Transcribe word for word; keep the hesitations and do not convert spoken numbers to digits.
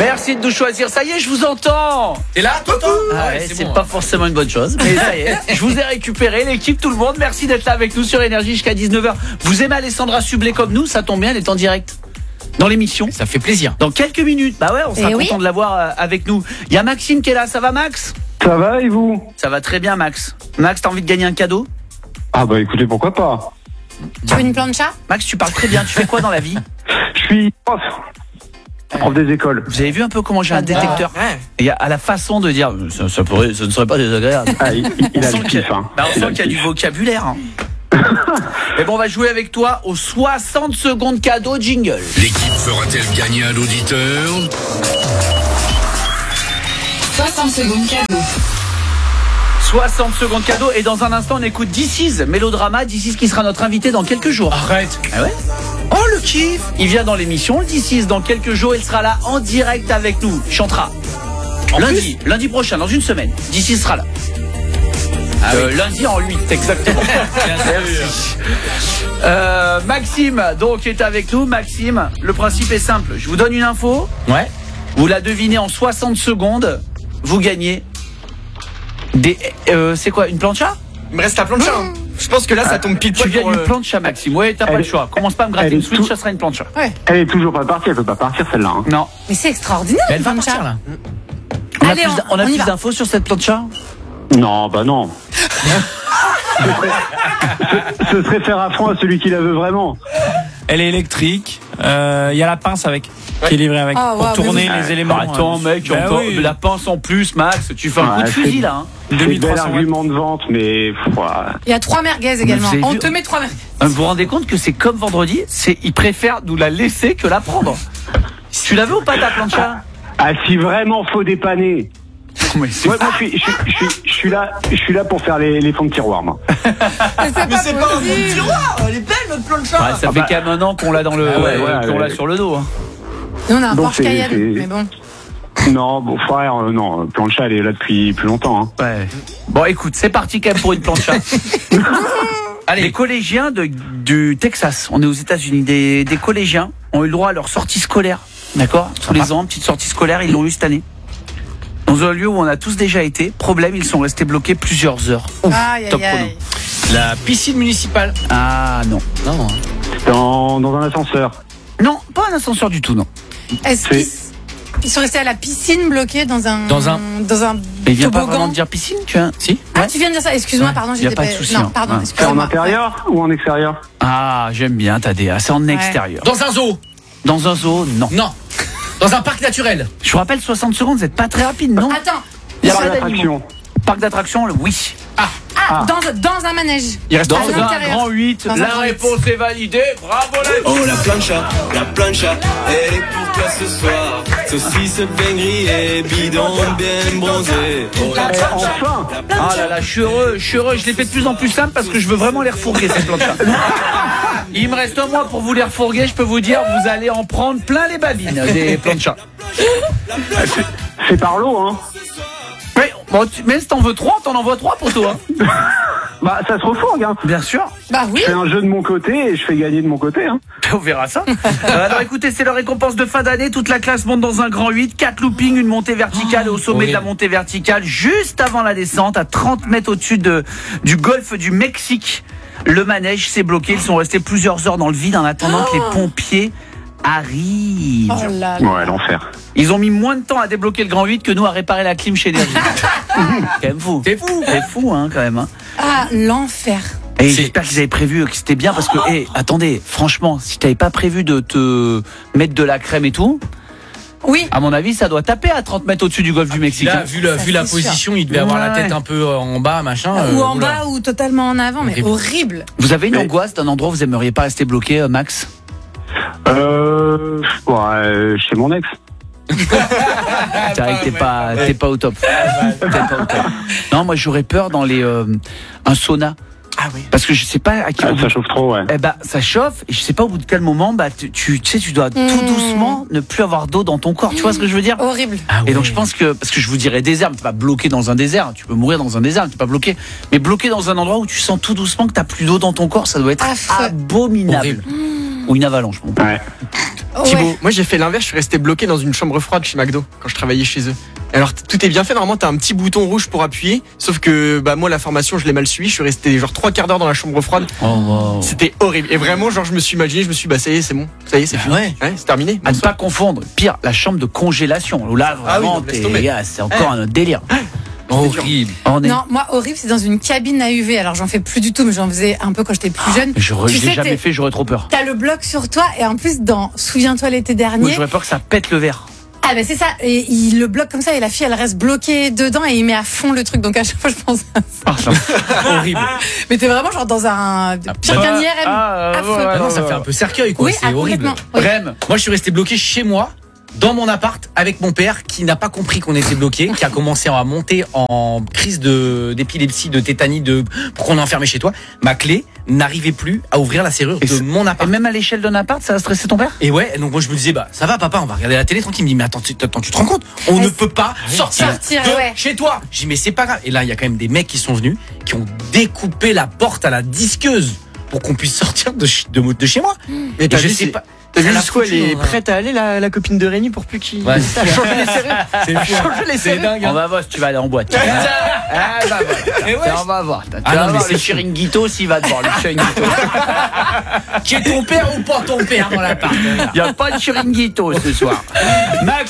Merci de nous choisir. Ça y est, je vous entends. Et là, Tonton ah ouais, C'est, c'est bon, pas hein. forcément une bonne chose, mais ça y est. Je vous ai récupéré, l'équipe, tout le monde. Merci d'être là avec nous sur Énergie jusqu'à dix-neuf heures. Vous aimez Alessandra Sublet comme nous, ça tombe bien, elle est en direct dans l'émission. Ça fait plaisir. Dans quelques minutes. Bah ouais, on sera et content oui. de l'avoir avec nous. Il y a Maxime qui est là. Ça va, Max? Ça va et vous? Ça va très bien, Max. Max, t'as envie de gagner un cadeau? Ah bah écoutez, pourquoi pas. Tu veux une plancha? Max, tu parles très bien. Tu fais quoi dans la vie? Je suis prof. Prof des écoles. Vous avez vu un peu comment j'ai un détecteur? Ouais. Et à la façon de dire, ça, ça, pourrait, ça ne serait pas désagréable. Ah, il, il On a sent le qu'il y kiff, a, hein. bah, on sent qu'il y a du vocabulaire. Hein. Et bon, on va jouer avec toi aux soixante secondes cadeau jingle. L'équipe fera-t-elle gagner un auditeur? soixante secondes cadeau. soixante secondes cadeau. Et dans un instant, on écoute D C's Mélodrama. D C's qui sera notre invité dans quelques jours. Arrête. Ah ouais? Oh, le kiff. Il vient dans l'émission, le D C's dans quelques jours. Il sera là en direct avec nous. Il chantera. En lundi, plus lundi prochain, dans une semaine. D C sera là. Ah euh, oui. Lundi en huit, exactement. Merci. Euh, Maxime, donc, est avec nous. Maxime, le principe est simple. Je vous donne une info. Ouais. Vous la devinez en soixante secondes. Vous gagnez des. Euh, c'est quoi, une plancha? Il me reste la plancha. Hein. Je pense que là, ça tombe pile Tu poil gagnes pour... une Euh... plancha, Maxime. Ouais, t'as pas le choix. Commence pas à me gratter Elle est une switch, tout- ça sera une plancha. Ouais. Elle est toujours pas partie, elle peut pas partir celle-là. Hein. Non. Mais c'est extraordinaire. Elle va une plancha. partir, là. On a Allez, plus, on- d- on a on y plus va. d'infos sur cette plancha? Non, bah non. ce, serait, ce, ce serait faire affront à celui qui la veut vraiment. Elle est électrique. Il euh, y a la pince avec, Ouais. qui est livrée avec, Ah, pour ouais, tourner mais les vous- éléments. Bah, attends, euh, mec, bah encore oui. la pince en plus, Max. Tu fais un coup de Ouais, fusil, c'est- là. Hein. C'est un deux mille trois bel cents argument de vente, mais pff, ouais. Il y a trois merguez vous également. avez On vu- te met trois merguez. Vous vous rendez compte que c'est comme vendredi, c'est ils préfèrent nous la laisser que la prendre. Tu l'avais ou pas ta plancha? Ah, si vraiment faut dépanner. Mais c'est Ouais, moi, je suis, je, suis, je, suis, je suis là, je suis là pour faire les, les fonds de tiroir, moi. Mais c'est Mais c'est pas un bon possible. tiroir. Elle est belle, notre plancha. Ouais, ça Ah fait bah- quand même un an qu'on l'a dans le, Ah ouais, euh, ouais, qu'on l'a ouais. sur le dos. Hein. Nous, on a un Donc, Porsche c'est- Cayenne, c'est- mais bon. Non, bon frère, euh, non, plancha elle est là depuis plus longtemps. Hein. Ouais. Bon, écoute, c'est parti quand même pour une plancha. Allez, les collégiens de, du Texas, on est aux États-Unis, des, des collégiens ont eu le droit à leur sortie scolaire, d'accord? Tous les ans, petite sortie scolaire, ils l'ont eu cette année. Dans un lieu où on a tous déjà été. Problème, ils sont restés bloqués plusieurs heures. Ouf, Aïe, top aïe, chrono. aïe. La piscine municipale. Ah non. Non. Dans, dans un ascenseur. Non, pas un ascenseur du tout, non. Est-ce C'est- qu'ils ils sont restés à la piscine bloqués dans un Dans un- dans un Mais il vient pas toboggan? vraiment de dire piscine, tu vois? Si? Ah, Ouais. tu viens de dire ça. Excuse-moi, Ouais. pardon, Y a j'étais pas de souci, Non, hein. pardon, Ouais. C'est en excuse-moi. intérieur ou en extérieur? Ah, j'aime bien, t'as des. Ah, c'est en extérieur. Dans un zoo. Dans un zoo, non. Non. Dans un parc naturel. Je vous rappelle, soixante secondes, vous êtes pas très rapide, non? Attends. Il y a Parc pas d'animaux. d'attraction. Parc d'attraction, le oui. Ah, Ah. Dans, dans un manège. Il reste Dans À un l'intérieur. grand huit, Dans un la grand huit. réponse est validée. Bravo la Oh la plancha, la plancha, elle est pour toi ce soir. Saucisse bien grillée, bidon bien bronzé. Oh la Eh, enfin. Ah là là, je suis heureux, je suis heureux. Je l'ai fait de plus en plus simple parce que je veux vraiment les refourguer, ces planchas. Il me reste un mois pour vous les refourguer. Je peux vous dire, vous allez en prendre plein les babines des planchas. C'est par l'eau, hein. Mais, bon, tu, mais si t'en veux trois, t'en envoies trois pour toi. Hein. Bah ça se refourgue, hein. Bien sûr. Bah oui. Je fais un jeu de mon côté et je fais gagner de mon côté, hein. On verra ça. Euh, alors écoutez, c'est la récompense de fin d'année. Toute la classe monte dans un grand huit. Quatre loopings, une montée verticale. Et au sommet de la montée verticale, juste avant la descente, à trente mètres au-dessus de, du golfe du Mexique, le manège s'est bloqué. Ils sont restés plusieurs heures dans le vide en attendant que les pompiers arrivent. Oh là là. Ouais, l'enfer. Ils ont mis moins de temps à débloquer le grand huit que nous à réparer la clim chez Énergie. Quand même fou. C'est fou. C'est fou, hein, quand même. Hein. Ah, l'enfer. Et C'est- j'espère qu'ils avaient prévu que c'était bien parce que, hé, attendez, franchement, si t'avais pas prévu de te mettre de la crème et tout, Oui. à mon avis, ça doit taper à trente mètres au-dessus du golfe du Mexique. Là, hein. vu la, Ça, vu la c'est sûr. position, il devait avoir la Ouais. tête un peu en bas, machin. euh, Ou en oula. bas ou totalement en avant, mais Horrible. horrible. Vous avez une Mais- angoisse d'un endroit où vous aimeriez pas rester bloqué, euh, Max? Euh, ouais, euh, chez mon ex. C'est vrai que t'es pas, t'es pas au top. T'es pas au top. Non, moi j'aurais peur dans les euh, un sauna. Ah oui. Parce que je sais pas à quel Ah, au ça bout- chauffe trop, ouais. Eh ben, ça chauffe et je sais pas au bout de quel moment bah tu, tu, tu sais tu dois tout Mmh. doucement ne plus avoir d'eau dans ton corps. Tu vois ce que je veux dire? Horrible. Ah Et donc ouais. je pense que parce que je vous dirais désert, mais t'es pas bloqué dans un désert. Tu peux mourir dans un désert, t'es pas bloqué. Mais bloqué dans un endroit où tu sens tout doucement que t'as plus d'eau dans ton corps, ça doit être Affreux. abominable. Horrible. ou une avalanche. Bon. Ouais. Thibaut, Ouais. moi j'ai fait l'inverse, je suis resté bloqué dans une chambre froide chez McDo quand je travaillais chez eux. Et alors t- tout est bien fait, normalement t'as un petit bouton rouge pour appuyer, sauf que bah moi la formation je l'ai mal suivi, je suis resté genre trois quarts d'heure dans la chambre froide. Oh, wow. C'était horrible. Et vraiment genre je me suis imaginé, je me suis dit, bah ça y est c'est bon, ça y est c'est Ah fini. ouais. Ouais, c'est terminé. À ne pas confondre, pire, la chambre de congélation. Où là, Ah oui, vraiment, non, laisse t'es- tomber. gars, c'est encore un autre délire. Horrible. On est... Non, moi, horrible, c'est dans une cabine à U V. Alors, j'en fais plus du tout, mais j'en faisais un peu quand j'étais plus jeune. Je re- Tu je l'ai sais, jamais t'es- fait, j'aurais trop peur. T'as le bloc sur toi, et en plus, dans Souviens-toi l'été Moi, dernier. j'aurais peur que ça pète le verre. Ah, ben c'est ça. Et il le bloque comme ça, et la fille, elle reste bloquée dedans, et il met à fond le truc. Donc, à chaque fois, je pense à ça. Ah, Horrible. Mais t'es vraiment genre dans un. Pire bah, qu'un I R M. ah, Affreux. ouais, Ah non, ouais, ça ouais. fait un peu cercueil, quoi. Oui, C'est ah, horrible. complètement. Oui. Rem, Moi, je suis resté bloqué chez moi, dans mon appart, avec mon père, qui n'a pas compris qu'on était bloqué, qui a commencé à monter en crise de, d'épilepsie, de tétanie, de, pourquoi on est enfermé chez toi. Ma clé n'arrivait plus à ouvrir la serrure Et de c'est- mon et appart. même à l'échelle d'un appart, ça a stressé ton père? Et ouais, donc moi je me disais, bah ça va papa, on va regarder la télé tranquille. Il me dit, mais attends, tu, attends, tu te rends compte, on Ouais, ne c'est- peut pas sortir, Sortir, de ouais. chez toi. J'ai dit, mais c'est pas grave. Et là, il y a quand même des mecs qui sont venus, qui ont découpé la porte à la disqueuse pour qu'on puisse sortir de, ch- de, de chez moi. Et t'as je vu, sais c'est- pas. T'as vu Ça l'a jusqu'où elle foutu est dans un- prête à aller la, la copine de Rémi pour plus qu'il Ouais. ça a changé les serrures. C'est fou. Changer les C'est serrures. dingue. On hein. va voir si tu vas aller en boîte. Ah, bah voilà. Et ouais, Tiens, on va voir. Tu Ah vas non, mais voir c'est le fou. chiringuito s'il va te voir, le chiringuito. Qui est ton père ou pas ton père dans l'appart? Il n'y a pas de chiringuito ce soir. Max,